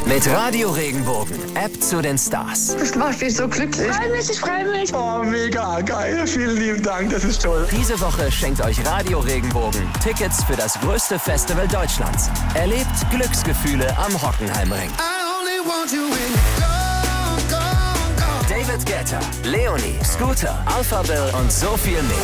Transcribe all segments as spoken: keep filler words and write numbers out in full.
Mit Radio Regenbogen, App zu den Stars. Das macht mich so glücklich. Ich freue mich, ich freue mich. Oh, mega geil. Vielen lieben Dank, das ist toll. Diese Woche schenkt euch Radio Regenbogen Tickets für das größte Festival Deutschlands. Erlebt Glücksgefühle am Hockenheimring. David Guetta, Leonie, Scooter, Alpha Bill und so viel mehr.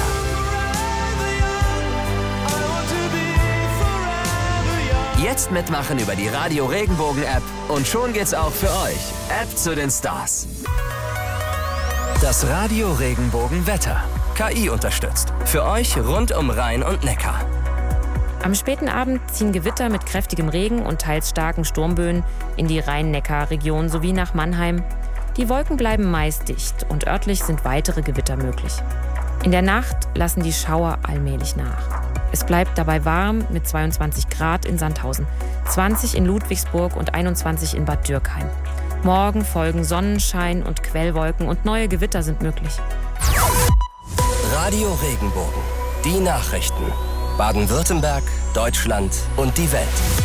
Jetzt mitmachen über die Radio Regenbogen App und schon geht's auch für euch. App zu den Stars. Das Radio Regenbogen Wetter. K I unterstützt. Für euch rund um Rhein und Neckar. Am späten Abend ziehen Gewitter mit kräftigem Regen und teils starken Sturmböen in die Rhein-Neckar-Region sowie nach Mannheim. Die Wolken bleiben meist dicht und örtlich sind weitere Gewitter möglich. In der Nacht lassen die Schauer allmählich nach. Es bleibt dabei warm mit zweiundzwanzig Grad in Sandhausen, zwanzig in Ludwigsburg und einundzwanzig in Bad Dürkheim. Morgen folgen Sonnenschein und Quellwolken und neue Gewitter sind möglich. Radio Regenbogen. Die Nachrichten. Baden-Württemberg, Deutschland und die Welt.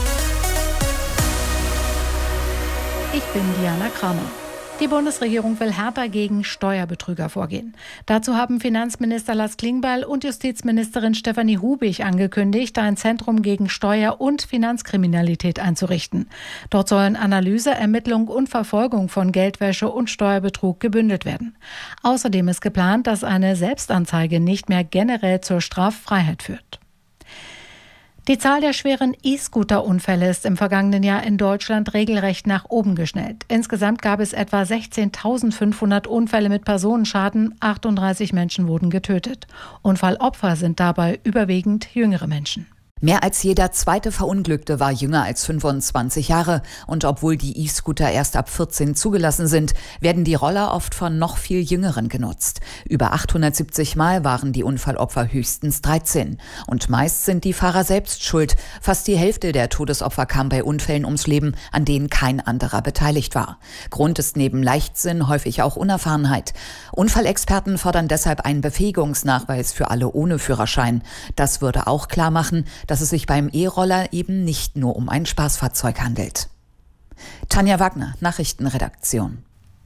Ich bin Diana Kramer. Die Bundesregierung will härter gegen Steuerbetrüger vorgehen. Dazu haben Finanzminister Lars Klingbeil und Justizministerin Stefanie Hubig angekündigt, ein Zentrum gegen Steuer- und Finanzkriminalität einzurichten. Dort sollen Analyse, Ermittlung und Verfolgung von Geldwäsche und Steuerbetrug gebündelt werden. Außerdem ist geplant, dass eine Selbstanzeige nicht mehr generell zur Straffreiheit führt. Die Zahl der schweren E-Scooter-Unfälle ist im vergangenen Jahr in Deutschland regelrecht nach oben geschnellt. Insgesamt gab es etwa sechzehntausendfünfhundert Unfälle mit Personenschaden, achtunddreißig Menschen wurden getötet. Unfallopfer sind dabei überwiegend jüngere Menschen. Mehr als jeder zweite Verunglückte war jünger als fünfundzwanzig Jahre. Und obwohl die E-Scooter erst ab vierzehn zugelassen sind, werden die Roller oft von noch viel Jüngeren genutzt. Über achthundertsiebzig Mal waren die Unfallopfer höchstens dreizehn. Und meist sind die Fahrer selbst schuld. Fast die Hälfte der Todesopfer kam bei Unfällen ums Leben, an denen kein anderer beteiligt war. Grund ist neben Leichtsinn häufig auch Unerfahrenheit. Unfallexperten fordern deshalb einen Befähigungsnachweis für alle ohne Führerschein. Das würde auch klar machen, dass es sich beim E-Roller eben nicht nur um ein Spaßfahrzeug handelt. Tanja Wagner, Nachrichtenredaktion.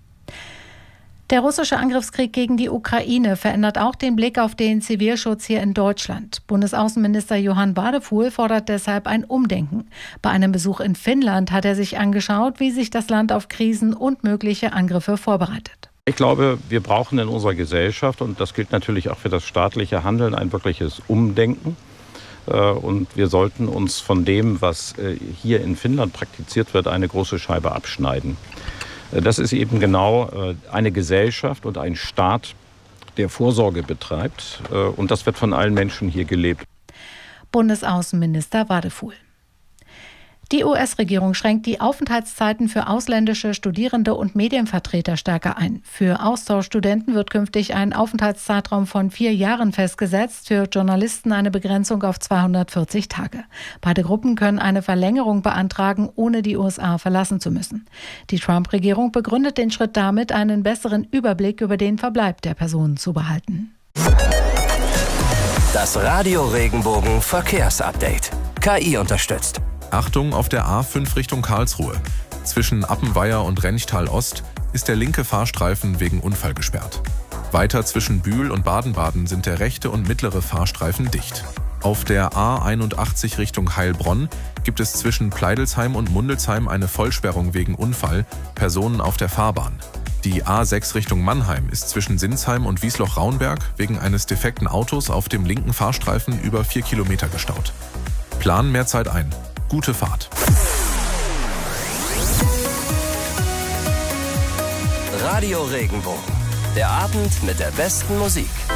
Der russische Angriffskrieg gegen die Ukraine verändert auch den Blick auf den Zivilschutz hier in Deutschland. Bundesaußenminister Johann Wadefuhl fordert deshalb ein Umdenken. Bei einem Besuch in Finnland hat er sich angeschaut, wie sich das Land auf Krisen und mögliche Angriffe vorbereitet. Ich glaube, wir brauchen in unserer Gesellschaft, und das gilt natürlich auch für das staatliche Handeln, ein wirkliches Umdenken. Und wir sollten uns von dem, was hier in Finnland praktiziert wird, eine große Scheibe abschneiden. Das ist eben genau eine Gesellschaft und ein Staat, der Vorsorge betreibt. Und das wird von allen Menschen hier gelebt. Bundesaußenminister Wadefuhl. Die U S-Regierung schränkt die Aufenthaltszeiten für ausländische Studierende und Medienvertreter stärker ein. Für Austauschstudenten wird künftig ein Aufenthaltszeitraum von vier Jahren festgesetzt, für Journalisten eine Begrenzung auf zweihundertvierzig Tage. Beide Gruppen können eine Verlängerung beantragen, ohne die U S A verlassen zu müssen. Die Trump-Regierung begründet den Schritt damit, einen besseren Überblick über den Verbleib der Personen zu behalten. Das Radio Regenbogen Verkehrsupdate. K I unterstützt. Achtung auf der A fünf Richtung Karlsruhe. Zwischen Appenweier und Renchtal Ost ist der linke Fahrstreifen wegen Unfall gesperrt. Weiter zwischen Bühl und Baden-Baden sind der rechte und mittlere Fahrstreifen dicht. Auf der A einundachtzig Richtung Heilbronn gibt es zwischen Pleidelsheim und Mundelsheim eine Vollsperrung wegen Unfall, Personen auf der Fahrbahn. Die A sechs Richtung Mannheim ist zwischen Sinsheim und Wiesloch-Raunberg wegen eines defekten Autos auf dem linken Fahrstreifen über vier Kilometer gestaut. Planen mehr Zeit ein. Gute Fahrt. Radio Regenbogen. Der Abend mit der besten Musik.